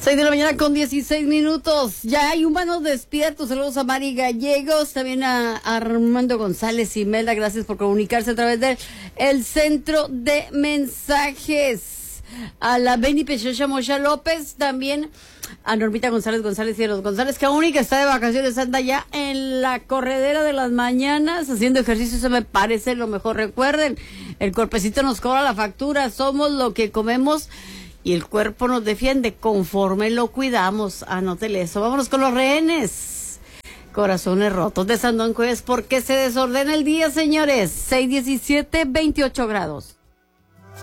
6:16 a.m. Ya hay humanos despiertos. Saludos a Mari Gallegos, también a Armando González y Melda. Gracias por comunicarse a través del centro de mensajes. A la Beni Pechocha Mocha López, también a Normita González y a los González, que aún y que está de vacaciones, anda ya en la corredera de las mañanas haciendo ejercicio. Eso me parece lo mejor. Recuerden, el cuerpecito nos cobra la factura, somos lo que comemos y el cuerpo nos defiende conforme lo cuidamos. Anótele eso. Vámonos con los rehenes. Corazones rotos de Sandón Cuevas. ¿Por qué se desordena el día, señores? 6:17, 28 grados.